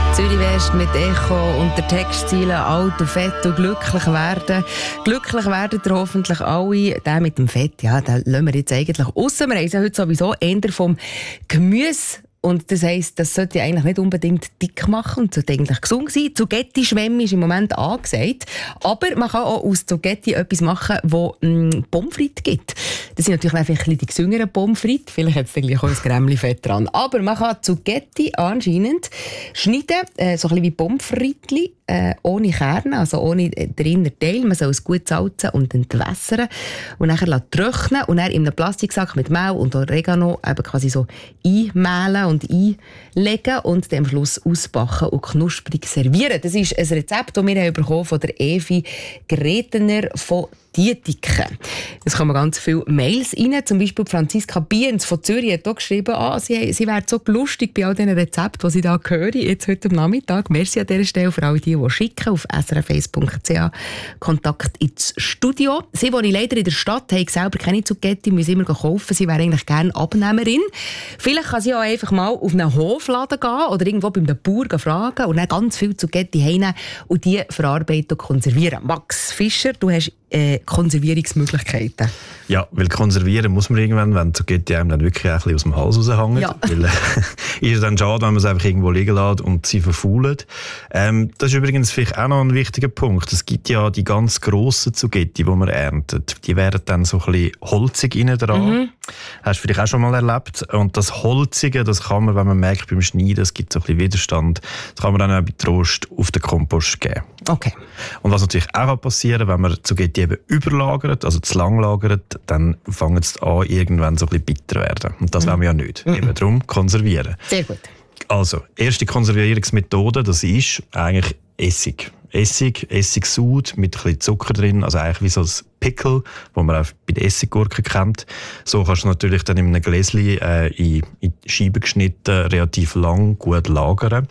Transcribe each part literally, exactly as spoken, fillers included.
Zürich West mit Echo und der Textziele «Alt und fett und glücklich werden». Glücklich werden ihr hoffentlich alle. Der mit dem Fett, ja, den lassen wir jetzt eigentlich raus. Wir haben heute sowieso eher vom Gemüse. Und das heisst, das sollte eigentlich nicht unbedingt dick machen und sollte eigentlich gesund sein. Zucchetti-Schwemme ist im Moment angesagt. Aber man kann auch aus Zucchetti etwas machen, das mm, Pommes frites gibt. Das sind natürlich einfach ein bisschen die gesüngeren Pommes frites. Vielleicht hat es dann gleich auch ein Grämmli-Fett dran. Aber man kann Zucchetti anscheinend schneiden, äh, so ein bisschen wie Pommes frites, äh, ohne Kerne, also ohne den inneren Teil. Man soll es gut salzen und entwässern und dann trocknen und dann in einem Plastiksack mit Mehl und Oregano eben quasi so einmehlen und einlegen und dann am Schluss ausbacken und knusprig servieren. Das ist ein Rezept, das wir bekommen von der Evi Gretener von Dietiken. Es kommen ganz viele Mails rein. Zum Beispiel Franziska Biens von Zürich hat auch geschrieben, ah, sie, sie wäre so lustig bei all diesen Rezepten, die sie da hören, jetzt heute am Nachmittag. Merci an dieser Stelle für all die, die schicken auf s r f eins punkt c h Kontakt ins Studio. Sie wohnt leider in der Stadt, haben selber keine Zucchetti, müssen immer kaufen. Sie wäre eigentlich gerne Abnehmerin. Vielleicht kann sie auch einfach mal auf einen Hofladen gehen oder irgendwo bei einem Bauer fragen und dann ganz viel Zucchetti heimnehmen und die verarbeiten und konservieren. Max Fischer, du hast äh, Konservierungsmöglichkeiten. Ja, weil konservieren muss man irgendwann, wenn Zucchetti einem dann wirklich ein bisschen aus dem Hals raushängt. Ja. Weil äh, ist es dann schade, wenn man es einfach irgendwo liegen lässt und sie verfaulen. Ähm, das ist übrigens vielleicht auch noch ein wichtiger Punkt. Es gibt ja die ganz grossen Zucchetti, die man erntet. Die werden dann so ein bisschen holzig innen dran. Mhm. Hast du vielleicht auch schon mal erlebt. Und das Holzige, das kann man, wenn man merkt beim Schneiden, es gibt so ein bisschen Widerstand, das kann man dann auch bei Trost auf den Kompost geben. Okay. Und was natürlich auch passieren kann, wenn man Zucchetti eben überlagert, also zu lang lagert, dann fangen sie an, irgendwann so ein bisschen bitter werden. Und das mhm. wollen wir ja nicht. Mhm. Eben darum konservieren. Sehr gut. Also, erste Konservierungsmethode, das ist eigentlich Essig. Essig, Essigsud mit ein bisschen Zucker drin, also eigentlich wie so ein Pickle, das man auch bei den Essiggurken kennt. So kannst du natürlich dann in einem Gläschen äh, in, in Scheiben geschnitten relativ lang gut lagern.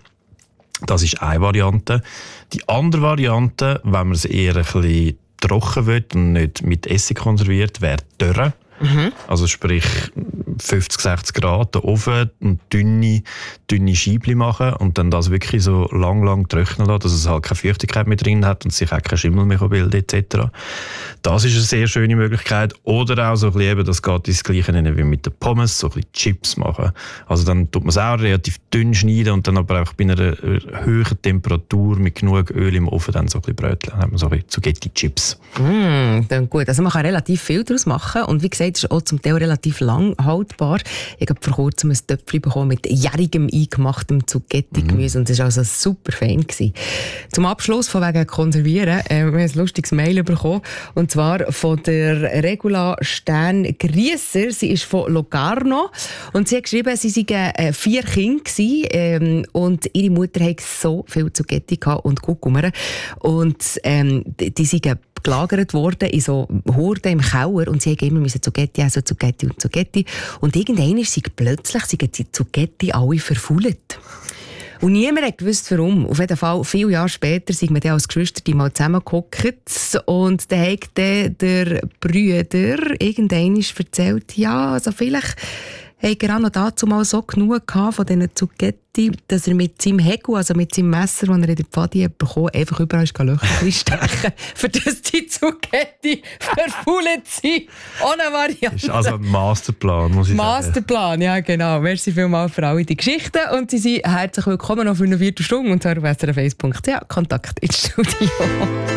Das ist eine Variante. Die andere Variante, wenn man es eher ein bisschen trocken will und nicht mit Essig konserviert, wäre Dörre. Mhm. Also sprich fünfzig, sechzig Grad, den Ofen und dünne, dünne Scheibchen machen und dann das wirklich so lang, lang trocknen lassen, dass es halt keine Feuchtigkeit mehr drin hat und sich auch kein Schimmel mehr bildet et cetera. Das ist eine sehr schöne Möglichkeit. Oder auch so ein bisschen, eben, das geht ins Gleiche wie mit den Pommes, so ein bisschen Chips machen. Also dann tut man es auch relativ dünn schneiden und dann aber auch bei einer hohen Temperatur mit genug Öl im Ofen dann so ein bisschen bröteln. Dann hat man so ein bisschen Zucchetti-Chips. Mm, dann gut. Also man kann relativ viel daraus machen und wie gesagt, es ist auch zum Teil relativ lang haltbar. Ich habe vor kurzem ein Töpfchen bekommen mit jährigem eingemachtem Zucchetti-Gemüse mm. und das war also super fein gewesen. Zum Abschluss von wegen Konservieren, äh, wir haben ein lustiges Mail bekommen und zwar von der Regula Stern-Griesser. Sie ist von Locarno und sie hat geschrieben, sie seien äh, vier Kinder gewesen, ähm, und ihre Mutter hatte so viel Zucchetti gehabt und Kurkuma und ähm, die, die seien gelagert worden in so Horden im Keller und sie haben immer Zucchetti, also Zucchetti und Zucchetti. Und irgendwann ist sie plötzlich sind die Zucchetti alle verfault. Und niemand hat gewusst, warum. Auf jeden Fall, viele Jahre später sind wir dann als Geschwister mal zusammengehockt und dann hat dann der Brüder irgendwann erzählt, ja, also vielleicht hat er auch noch dazu mal so genug gehabt von diesen Zucchetti, dass er mit seinem Hegel, also mit seinem Messer, das er in der Pfadi bekommen hat, einfach überall Löcher stechen, für das die Zucchetti verfault sind. Ohne Variante. Das ist also ein Masterplan, muss ich Masterplan, sagen. Ja genau. Merci vielmals für alle die Geschichten und Sie sind herzlich willkommen noch für eine Viertelstunde und zwar auf s r f eins punkt c h Kontakt ins Studio.